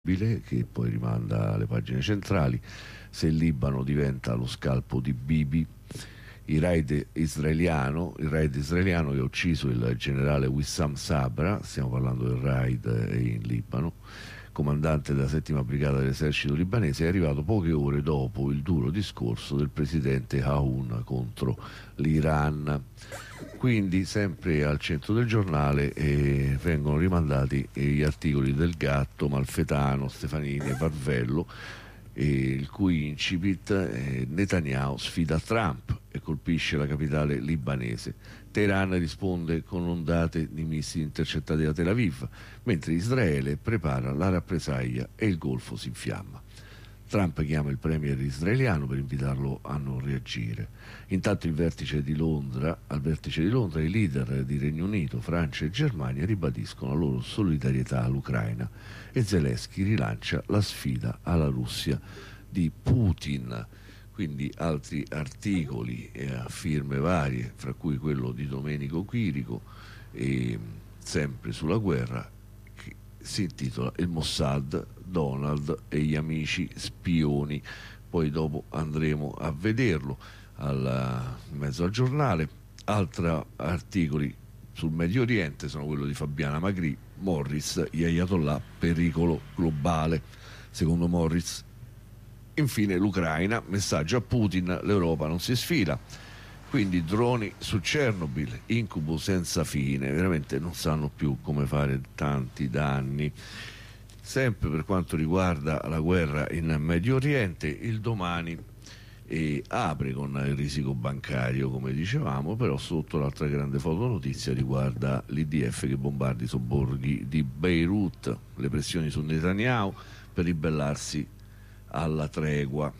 che poi rimanda alle pagine centrali. Se il Libano diventa lo scalpo di Bibi, il raid israeliano che ha ucciso il generale Wissam Sabra, stiamo parlando del raid in Libano, comandante della settima brigata dell'esercito libanese, è arrivato poche ore dopo il duro discorso del presidente Aoun contro l'Iran. Quindi sempre al centro del giornale vengono rimandati gli articoli del Gatto, Malfetano, Stefanini e Varvello, il cui incipit Netanyahu sfida Trump e colpisce la capitale libanese. Teheran risponde con ondate di missili intercettati da Tel Aviv, mentre Israele prepara la rappresaglia e il Golfo si infiamma. Trump chiama il premier israeliano per invitarlo a non reagire. Intanto al vertice di Londra i leader di Regno Unito, Francia e Germania ribadiscono la loro solidarietà all'Ucraina e Zelensky rilancia la sfida alla Russia di Putin. Quindi altri articoli a firme varie, fra cui quello di Domenico Chirico, sempre sulla guerra, che si intitola Il Mossad, Donald e gli amici spioni. Poi dopo andremo a vederlo in mezzo al giornale. Altri articoli sul Medio Oriente sono quello di Fabiana Magri, Morris, gli Ayatollah, pericolo globale. Secondo Morris, infine l'Ucraina, messaggio a Putin, l'Europa non si sfila. Quindi droni su Chernobyl, incubo senza fine, veramente non sanno più come fare tanti danni. Sempre per quanto riguarda la guerra in Medio Oriente, il Domani apre con il risico bancario, come dicevamo, però sotto l'altra grande fotonotizia riguarda l'IDF che bombarda i sobborghi di Beirut, le pressioni su Netanyahu per ribellarsi alla tregua.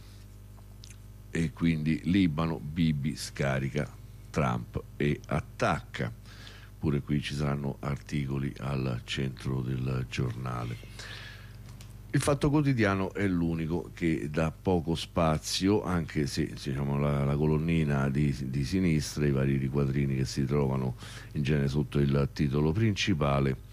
E quindi Libano, Bibi scarica Trump e attacca. Pure qui ci saranno articoli al centro del giornale. Il Fatto Quotidiano è l'unico che dà poco spazio, anche se diciamo, la colonnina di sinistra, i vari riquadrini che si trovano in genere sotto il titolo principale,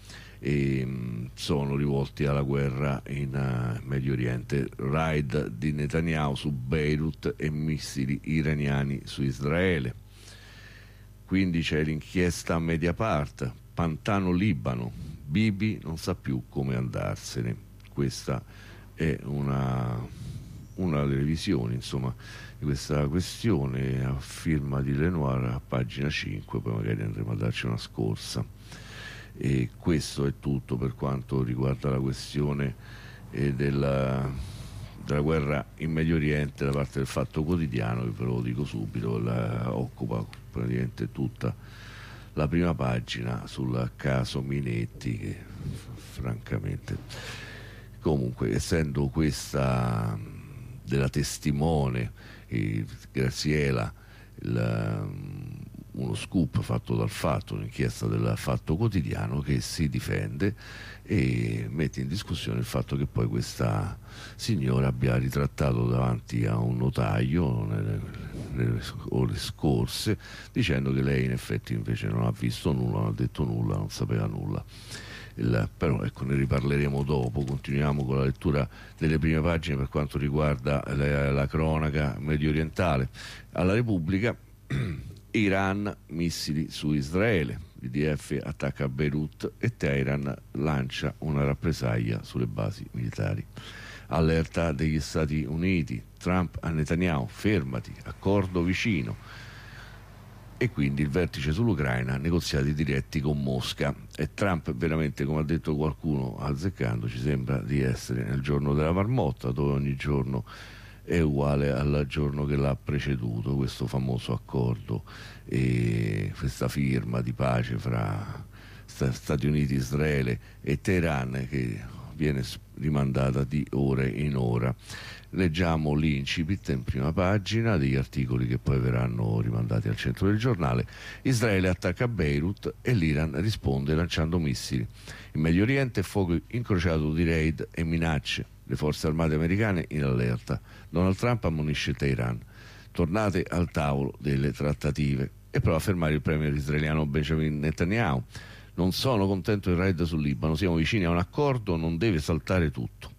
sono rivolti alla guerra in Medio Oriente. Raid di Netanyahu su Beirut e missili iraniani su Israele. Quindi c'è l'inchiesta a Mediapart, Pantano Libano, Bibi non sa più come andarsene. Questa è una delle visioni, insomma, di questa questione a firma di Lenoir a pagina 5, poi magari andremo a darci una scorsa. E questo è tutto per quanto riguarda la questione della guerra in Medio Oriente da parte del Fatto Quotidiano, che ve lo dico subito, occupa praticamente tutta la prima pagina sul caso Minetti, che francamente, comunque, essendo questa della testimone Graziella, uno scoop fatto dal Fatto, un'inchiesta del Fatto Quotidiano che si difende e mette in discussione il fatto che poi questa signora abbia ritrattato davanti a un notaio nelle ore scorse, dicendo che lei in effetti invece non ha visto nulla, non ha detto nulla, non sapeva nulla. Però ecco, ne riparleremo dopo. Continuiamo con la lettura delle prime pagine per quanto riguarda la cronaca medio orientale. Alla Repubblica, Iran, missili su Israele, l'IDF attacca a Beirut e Teheran lancia una rappresaglia sulle basi militari. Allerta degli Stati Uniti, Trump a Netanyahu, fermati, accordo vicino. E quindi il vertice sull'Ucraina, negoziati diretti con Mosca. E Trump veramente, come ha detto qualcuno azzecando, ci sembra di essere nel giorno della marmotta, dove ogni giorno è uguale al giorno che l'ha preceduto, questo famoso accordo e questa firma di pace fra Stati Uniti, Israele e Teheran, che viene rimandata di ora in ora. Leggiamo l'incipit in prima pagina degli articoli che poi verranno rimandati al centro del giornale. Israele attacca Beirut e l'Iran risponde lanciando missili. In Medio Oriente fuoco incrociato di raid e minacce. Le forze armate americane in allerta. Donald Trump ammonisce Teheran. Tornate al tavolo delle trattative. E prova a fermare il premier israeliano Benjamin Netanyahu. Non sono contento del raid sul Libano, siamo vicini a un accordo, non deve saltare tutto.